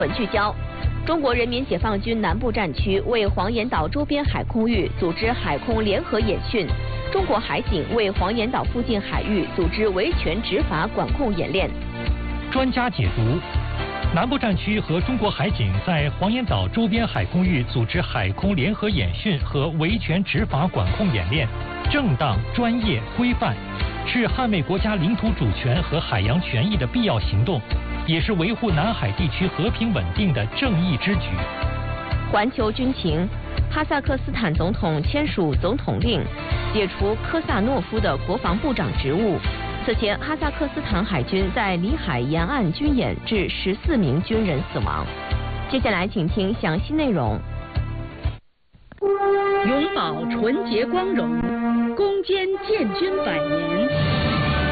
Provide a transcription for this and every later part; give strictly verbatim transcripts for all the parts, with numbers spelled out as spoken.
本聚焦：中国人民解放军南部战区为黄岩岛周边海空域组织海空联合演训，中国海警为黄岩岛附近海域组织维权执法管控演练。 专家解读：南部战区和中国海警在黄岩岛周边海空域组织海空联合演训和维权执法管控演练，正当、专业、规范，是捍卫国家领土主权和海洋权益的必要行动，也是维护南海地区和平稳定的正义之举。 环球军情：哈萨克斯坦总统签署总统令，解除科萨诺夫的国防部长职务。此前，哈萨克斯坦海军在里海沿岸军演致十四名军人死亡。接下来，请听详细内容。 永葆纯洁光荣，攻坚建军百年。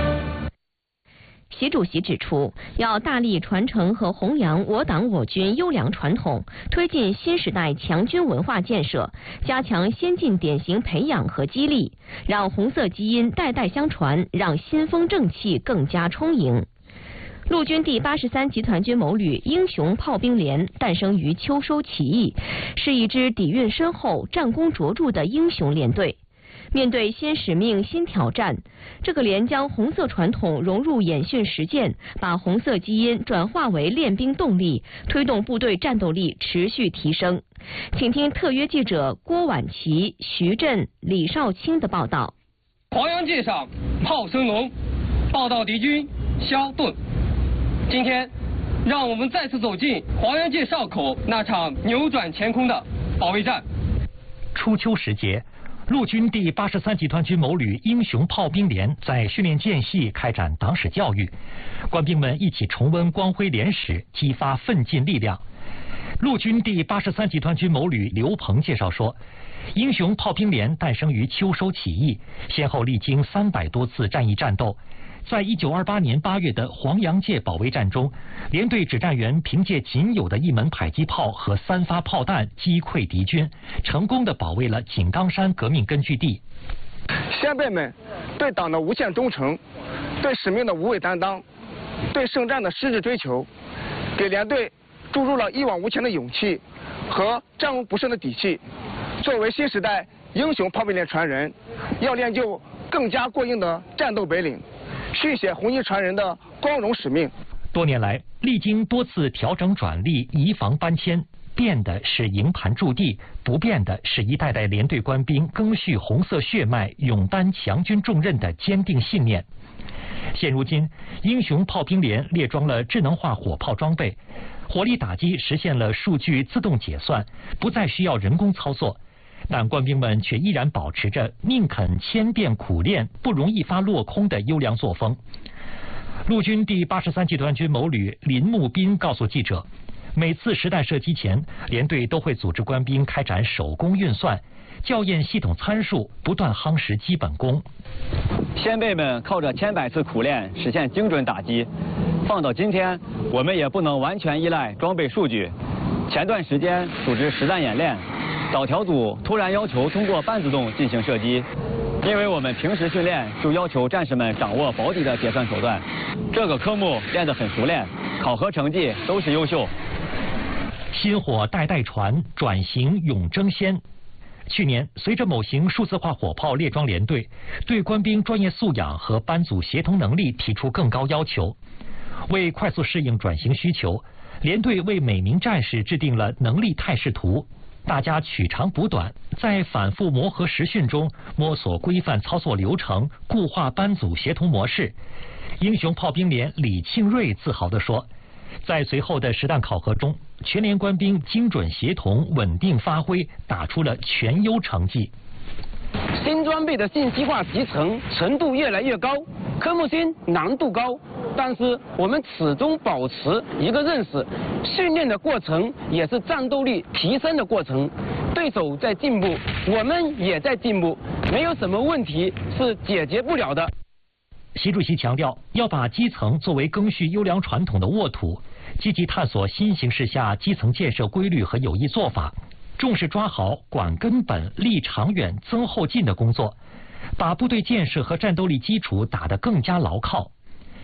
习主席指出，要大力传承和弘扬我党我军优良传统，推进新时代强军文化建设，加强先进典型培养和激励，让红色基因代代相传，让新风正气更加充盈。陆军第八十三集团军某旅英雄炮兵连诞生于秋收起义，是一支底蕴深厚、战功卓著的英雄连队。面对新使命、新挑战，这个连将红色传统融入演训实践，把红色基因转化为练兵动力，推动部队战斗力持续提升。请听特约记者郭婉琪、徐震、李少卿的报道。 黄洋界上炮声隆，报道敌军消遁。今天，让我们再次走进黄洋界哨口那场扭转乾坤的保卫战。 初秋时节，陆军第八十三集团军某旅英雄炮兵连在训练间隙开展党史教育，官兵们一起重温光辉连史，激发奋进力量。陆军第八十三集团军某旅刘鹏介绍说，英雄炮兵连诞生于秋收起义，先后历经三百多次战役战斗。在一九二八年八月的黄洋界保卫战中，连队指战员凭借仅有的一门迫击炮和三发炮弹击溃敌军，成功地保卫了井冈山革命根据地。 先辈们对党的无限忠诚，对使命的无畏担当，对圣战的矢志追求，给连队注入了一往无前的勇气和战无不胜的底气。作为新时代英雄炮兵连传人，要练就更加过硬的战斗本领，续写红衣传人的光荣使命。 多年来，历经多次调整转隶、移防搬迁，变的是营盘驻地，不变的是一代代连队官兵赓续红色血脉、勇担强军重任的坚定信念。现如今，英雄炮兵连列装了智能化火炮装备，火力打击实现了数据自动解算，不再需要人工操作。但官兵们却依然保持着宁肯千变苦练，不容一发落空的优良作风。陆军第八十三集团军某旅林木斌告诉记者，每次实弹射击前，连队都会组织官兵开展手工运算，校验系统参数，不断夯实基本功。 先辈们靠着千百次苦练实现精准打击，放到今天，我们也不能完全依赖装备数据。前段时间组织实弹演练，导调组突然要求通过半自动进行射击，因为我们平时训练就要求战士们掌握保底的结算手段，这个科目练得很熟练，考核成绩都是优秀。 薪火代代传，转型永争先。去年，随着某型数字化火炮列装连队，对官兵专业素养和班组协同能力提出更高要求。为快速适应转型需求，连队为每名战士制定了能力态势图。大家取长补短，在反复磨合实训中摸索规范操作流程，固化班组协同模式。英雄炮兵连李庆瑞自豪地说，在随后的实弹考核中，全连官兵精准协同、稳定发挥，打出了全优成绩。 新装备的信息化集成程度越来越高，科目新难度高，但是我们始终保持一个认识，训练的过程也是战斗力提升的过程。对手在进步，我们也在进步，没有什么问题是解决不了的。 习主席强调，要把基层作为赓续优良传统的沃土，积极探索新形势下基层建设规律和有益做法，重视抓好管根本、立长远、增后进的工作，把部队建设和战斗力基础打得更加牢靠。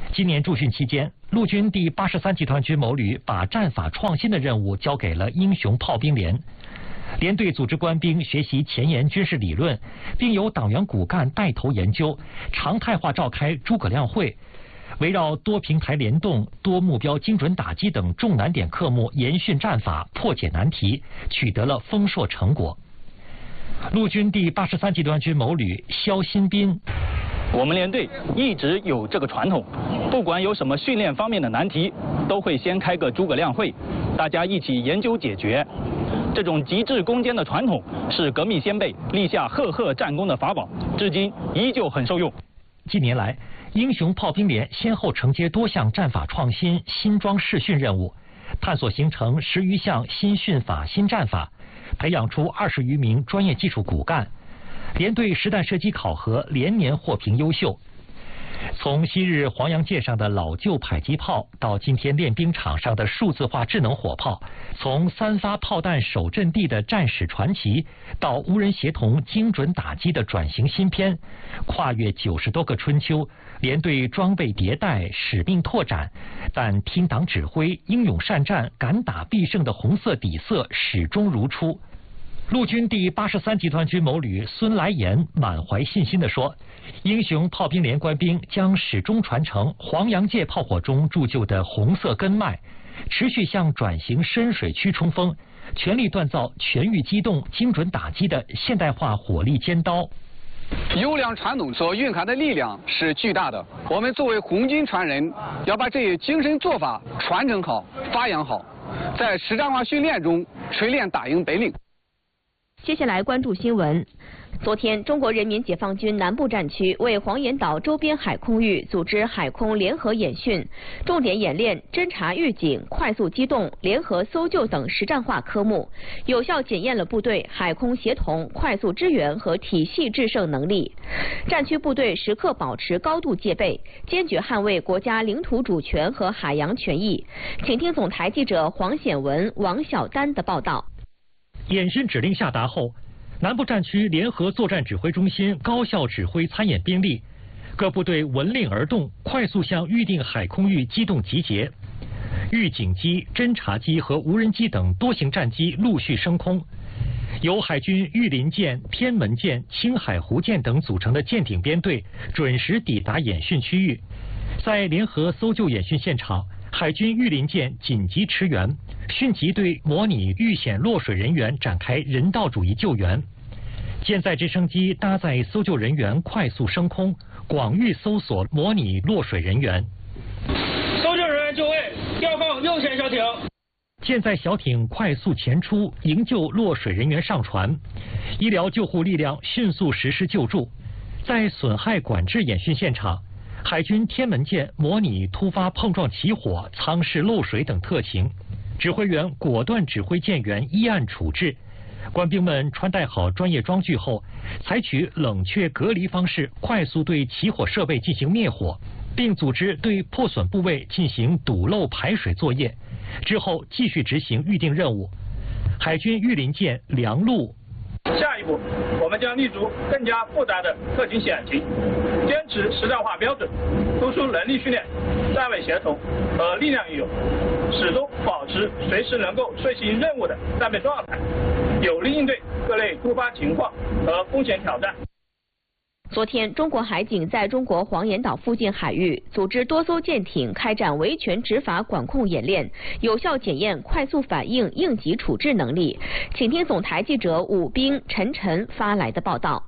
今年驻训期间，陆军第八十三集团军某旅把战法创新的任务交给了英雄炮兵连。连队组织官兵学习前沿军事理论，并由党员骨干带头研究，常态化召开诸葛亮会，围绕多平台联动、多目标精准打击等重难点科目研训战法，破解难题，取得了丰硕成果。陆军第八十三集团军某旅肖新斌， 我们连队一直有这个传统，不管有什么训练方面的难题，都会先开个诸葛亮会，大家一起研究解决。这种极致攻坚的传统是革命先辈立下赫赫战功的法宝，至今依旧很受用。 近年来，英雄炮兵连先后承接多项战法创新、新装试训任务，探索形成十余项新训法、新战法，培养出二十余名专业技术骨干。连队实弹射击考核连年获评优秀。从昔日黄洋界上的老旧迫击炮，到今天练兵场上的数字化智能火炮，从三发炮弹守阵地的战史传奇，到无人协同精准打击的转型新篇，跨越九十多个春秋，连队装备迭代，使命拓展，但听党指挥、英勇善战、敢打必胜的红色底色始终如初。陆军第八十三集团军某旅孙来言满怀信心地说：“英雄炮兵连官兵将始终传承黄洋界炮火中铸就的红色根脉，持续向转型深水区冲锋，全力锻造全域机动、精准打击的现代化火力尖刀。” 优良传统所蕴含的力量是巨大的。我们作为红军传人，要把这一精神做法传承好、发扬好，在实战化训练中锤炼打赢本领。 接下来关注新闻。昨天，中国人民解放军南部战区为黄岩岛周边海空域组织海空联合演训，重点演练侦察预警、快速机动、联合搜救等实战化科目，有效检验了部队海空协同、快速支援和体系制胜能力。战区部队时刻保持高度戒备，坚决捍卫国家领土主权和海洋权益。请听总台记者黄显文、王晓丹的报道。 演训指令下达后，南部战区联合作战指挥中心高效指挥参演兵力，各部队闻令而动，快速向预定海空域机动集结。预警机、侦察机和无人机等多型战机陆续升空，由海军御林舰、天门舰、青海湖舰等组成的舰艇编队准时抵达演训区域。在联合搜救演训现场，海军御林舰紧急驰援，迅即对模拟遇险落水人员展开人道主义救援。舰载直升机搭载搜救人员快速升空，广域搜索模拟落水人员。 搜救人员就位，调放右舷小艇。 舰载小艇快速前出，营救落水人员上船。医疗救护力量迅速实施救助。在损害管制演训现场，海军天门舰模拟突发碰撞起火、舱室漏水等特情，指挥员果断指挥舰员依案处置。官兵们穿戴好专业装具后，采取冷却隔离方式，快速对起火设备进行灭火，并组织对破损部位进行堵漏排水作业。之后继续执行预定任务。海军御林舰梁陆。 下一步，我们将立足更加复杂的特情险情，坚持实战化标准，突出能力训练、站位协同和力量运用，始终保持随时能够遂行任务的战备状态，有力应对各类突发情况和风险挑战。 昨天，中国海警在中国黄岩岛附近海域组织多艘舰艇开展维权执法管控演练，有效检验快速反应、应急处置能力。请听总台记者武斌、陈晨发来的报道。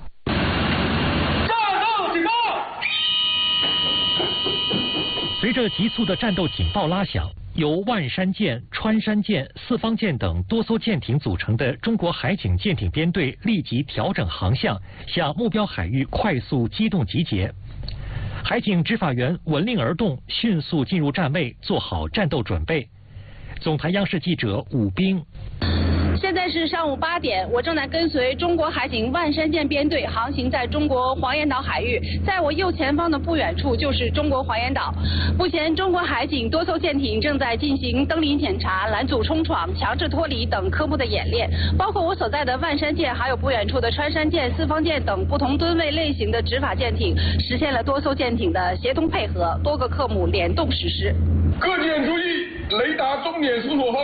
战斗警报！ 随着急促的战斗警报拉响，由万山舰、穿山舰、四方舰等多艘舰艇组成的中国海警舰艇编队立即调整航向，向目标海域快速机动集结。海警执法员闻令而动，迅速进入站位，做好战斗准备。 总台央视记者武斌。 现在是上午八点，我正在跟随中国海警万山舰编队航行在中国黄岩岛海域，在我右前方的不远处就是中国黄岩岛。目前，中国海警多艘舰艇正在进行登临检查、拦阻冲闯、强制脱离等科目的演练，包括我所在的万山舰，还有不远处的穿山舰、四方舰等不同吨位类型的执法舰艇，实现了多艘舰艇的协同配合，多个科目联动实施。 各舰注意，雷达终点搜索后，